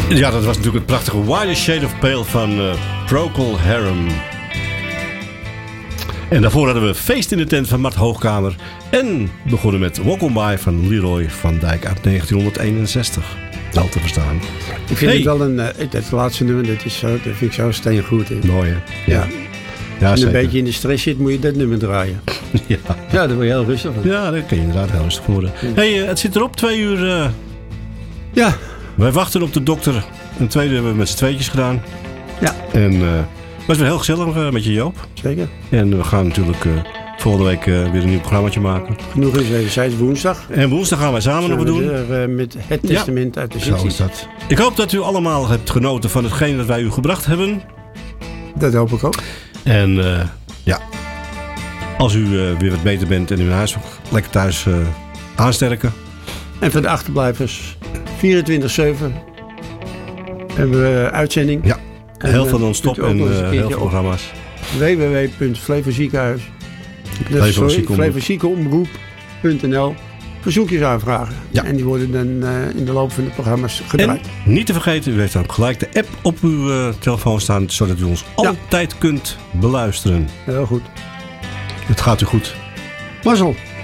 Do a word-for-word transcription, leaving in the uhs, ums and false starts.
Ja, dat was natuurlijk het prachtige White Shade of Pale van uh, Procol Harum. En daarvoor hadden we Feest in de Tent van Mart Hoogkamer. En begonnen met Walk On By van Leroy van Dijk uit negentien eenenzestig. Wel te verstaan. Ik vind hey. het wel een... Uh, het laatste nummer, dat, is zo, dat vind ik zo steengoed. Hè? Mooi, hè? Ja. Ja. Ja, Als je zeker. een beetje in de stress zit, moet je dat nummer draaien. Ja. Ja, daar word je heel rustig van. Ja, daar kun je inderdaad heel rustig worden. Hé, hey, uh, het zit erop, twee uur. Uh, Ja. wij wachten op de dokter. Een tweede hebben we met z'n tweetjes gedaan. Ja. En uh, het was weer heel gezellig uh, met je Joop. Zeker. En we gaan natuurlijk uh, volgende week uh, weer een nieuw programmaatje maken. Genoeg is wederzijds woensdag. En woensdag gaan wij samen nog wat doen. Er, uh, met het testament ja. uit de Zo is zitjes. dat. Ik hoop dat u allemaal hebt genoten van hetgeen dat wij u gebracht hebben. Dat hoop ik ook. En uh, ja, als u uh, weer wat beter bent en uw huis lekker thuis uh, aansterken. En voor de achterblijvers, vierentwintig zeven hebben we uitzending. Ja, en, heel uh, veel non-stop en uh, heel veel programma's. w w w punt flevoziekenhuis flevoziekenomroep punt n l verzoekjes aanvragen. Ja. En die worden dan uh, in de loop van de programma's gedraaid. En niet te vergeten, u heeft dan gelijk de app op uw uh, telefoon staan, zodat u ons Ja. altijd kunt beluisteren. Heel goed. Het gaat u goed. Mazzel.